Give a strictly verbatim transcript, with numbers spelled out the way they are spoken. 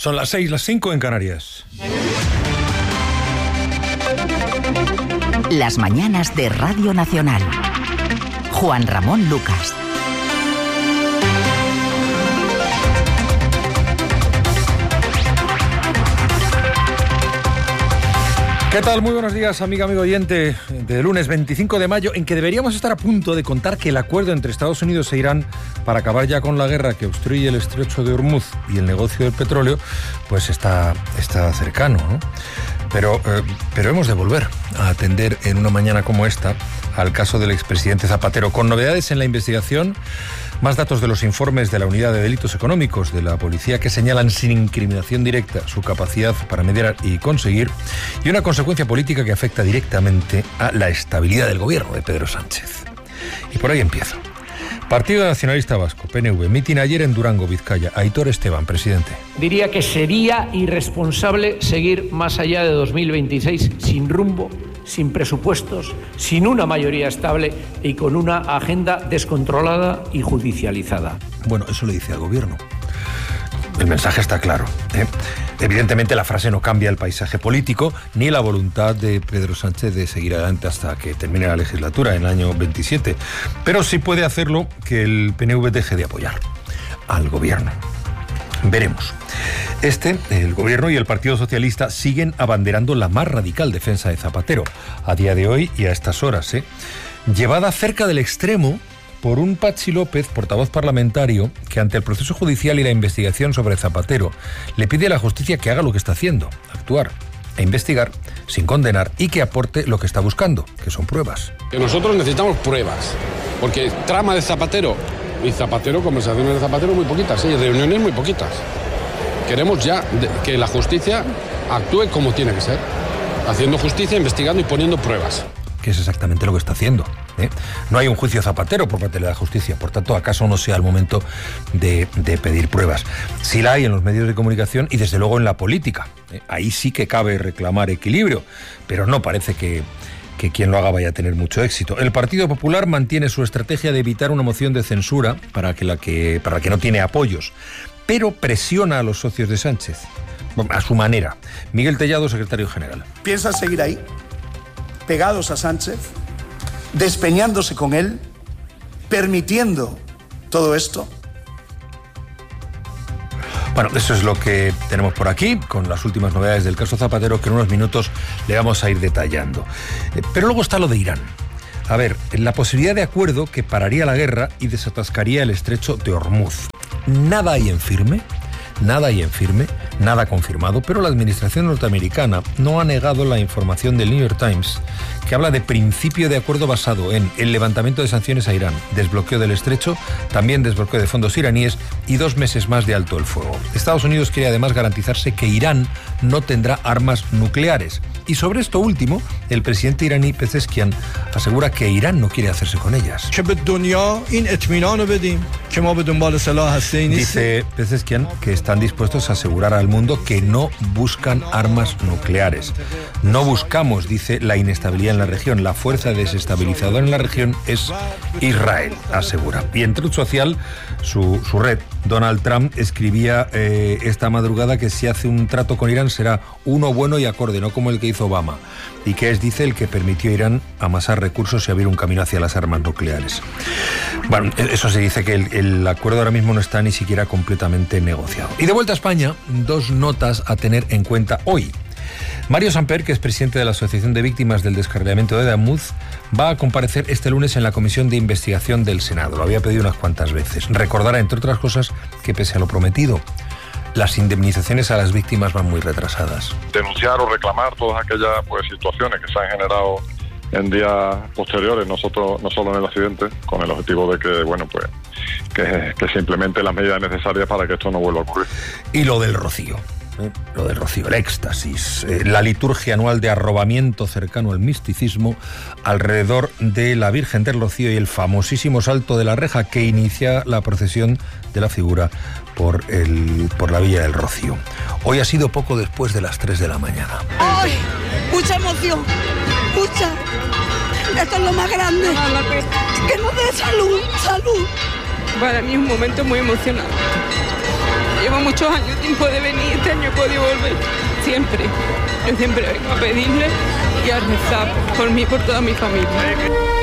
Son las seis, las cinco en Canarias. Las mañanas de Radio Nacional. Juan Ramón Lucas. ¿Qué tal? Muy buenos días, amiga, amigo oyente, de lunes veinticinco de mayo, en que deberíamos estar a punto de contar que el acuerdo entre Estados Unidos e Irán para acabar ya con la guerra que obstruye el estrecho de Hormuz y el negocio del petróleo, pues está, está cercano, ¿no? Pero, eh, pero hemos de volver a atender en una mañana como esta al caso del expresidente Zapatero, con novedades en la investigación, más datos de los informes de la Unidad de Delitos Económicos de la Policía que señalan sin incriminación directa su capacidad para mediar y conseguir, y una consecuencia política que afecta directamente a la estabilidad del gobierno de Pedro Sánchez. Y por ahí empiezo. Partido Nacionalista Vasco, P N V, mitin ayer en Durango, Vizcaya. Aitor Esteban, presidente. Diría que sería irresponsable seguir más allá de dos mil veintiséis sin rumbo, sin presupuestos, sin una mayoría estable y con una agenda descontrolada y judicializada. Bueno, eso le dice al gobierno. El mensaje está claro, ¿eh? Evidentemente la frase no cambia el paisaje político ni la voluntad de Pedro Sánchez de seguir adelante hasta que termine la legislatura en el año veintisiete, pero sí puede hacerlo que el P N V deje de apoyar al gobierno. Veremos. Este, el gobierno y el Partido Socialista siguen abanderando la más radical defensa de Zapatero, a día de hoy y a estas horas, ¿eh? llevada cerca del extremo por un Patxi López, portavoz parlamentario, que ante el proceso judicial y la investigación sobre Zapatero le pide a la justicia que haga lo que está haciendo, actuar e investigar sin condenar y que aporte lo que está buscando, que son pruebas. Nosotros necesitamos pruebas, porque trama de Zapatero y Zapatero, conversaciones de Zapatero muy poquitas, sí, reuniones muy poquitas. Queremos ya que la justicia actúe como tiene que ser, haciendo justicia, investigando y poniendo pruebas. Que es exactamente lo que está haciendo, ¿eh? No hay un juicio Zapatero por parte de la justicia, por tanto, ¿acaso no sea el momento de, de pedir pruebas? Sí la hay en los medios de comunicación y desde luego en la política, ¿eh? Ahí sí que cabe reclamar equilibrio, pero no parece que, que quien lo haga vaya a tener mucho éxito. El Partido Popular mantiene su estrategia de evitar una moción de censura para que la que, para la que no tiene apoyos, pero presiona a los socios de Sánchez, a su manera. Miguel Tellado, secretario general. ¿Piensan seguir ahí, pegados a Sánchez, despeñándose con él, permitiendo todo esto? Bueno, eso es lo que tenemos por aquí, con las últimas novedades del caso Zapatero, que en unos minutos le vamos a ir detallando. Pero luego está lo de Irán. A ver, la posibilidad de acuerdo que pararía la guerra y desatascaría el estrecho de Hormuz. Nada hay en firme, nada hay en firme, nada confirmado, pero la administración norteamericana no ha negado la información del New York Times, que habla de principio de acuerdo basado en el levantamiento de sanciones a Irán, desbloqueo del estrecho, también desbloqueo de fondos iraníes y dos meses más de alto el fuego. Estados Unidos quiere además garantizarse que Irán no tendrá armas nucleares. Y sobre esto último, el presidente iraní Pezeshkian asegura que Irán no quiere hacerse con ellas. Dice Pezeshkian que están dispuestos a asegurar al mundo que no buscan armas nucleares. No buscamos, dice, la inestabilidad en la región. La fuerza desestabilizadora en la región es Israel, asegura. Y en Truth Social, su, su red, Donald Trump escribía eh, esta madrugada que si hace un trato con Irán será uno bueno y acorde, no como el que hizo Obama, y que es, dice, el que permitió a Irán amasar recursos y abrir un camino hacia las armas nucleares. Bueno, eso se dice que el, el acuerdo ahora mismo no está ni siquiera completamente negociado. Y de vuelta a España, dos notas a tener en cuenta hoy. Mario Samper, que es presidente de la Asociación de Víctimas del Descarrilamiento de Damuz, va a comparecer este lunes en la Comisión de Investigación del Senado. Lo había pedido unas cuantas veces. Recordará, entre otras cosas, que pese a lo prometido, las indemnizaciones a las víctimas van muy retrasadas. Denunciar o reclamar todas aquellas pues, situaciones que se han generado en días posteriores, nosotros no solo en el accidente, con el objetivo de que, bueno, pues, que, que se implementen las medidas necesarias para que esto no vuelva a ocurrir. Y lo del rocío. ¿Eh? Lo del rocío, el éxtasis, eh, la liturgia anual de arrobamiento cercano al misticismo alrededor de la Virgen del Rocío y el famosísimo Salto de la Reja que inicia la procesión de la figura por, el, por la Villa del Rocío. Hoy ha sido poco después de las tres de la mañana. ¡Ay! Mucha emoción, mucha. Esto es lo más grande. Que nos dé salud, salud. Para mí es un momento muy emocionante. Llevo mucho muchos años sin poder venir, este año he podido volver, siempre. Yo siempre vengo a pedirle y a rezar por mí y por toda mi familia.